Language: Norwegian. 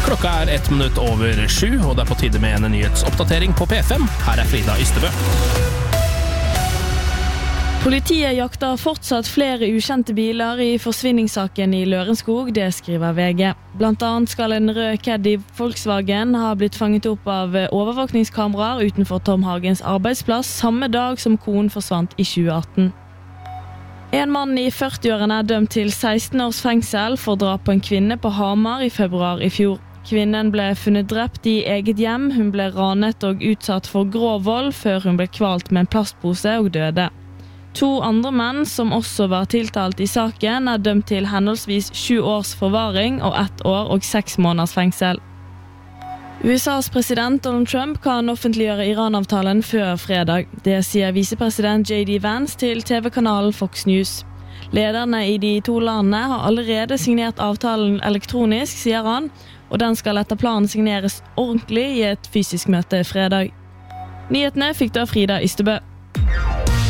Klokka 1 minutt over 7, og det på tide med en nyhetsoppdatering på P5. Her Frida Ystebø. Politiet jakter fortsatt flere ukjente biler i forsvinningssaken i Lørenskog, det skriver VG. Blant annet skal en rød Caddy Volkswagen ha blitt fanget opp av overvåkningskameraer utenfor Tom Hagens arbeidsplass samme dag som konen forsvant i 2018. En mann i 40-årene dømt til 16 års fengsel for drap på en kvinne på Hamar i februar i fjor. Kvinnen ble funnet drept i eget hjem, hun ble ranet og utsatt for grov vold før hun ble kvalt med en plastpose og døde. 2 andre menn som også var tiltalt i saken dømt til henholdsvis 7 års forvaring og 1 år og 6 måneders fengsel. USAs president Donald Trump kan offentliggjøre Iran-avtalen før fredag. Det sier visepresident J.D. Vance til TV-kanalen Fox News. Lederne i de 2 landene har allerede signert avtalen elektronisk, sier han, og den skal etter planen signeres ordentlig i et fysisk møte fredag. Nyhetene fikk da Frida Ystebø.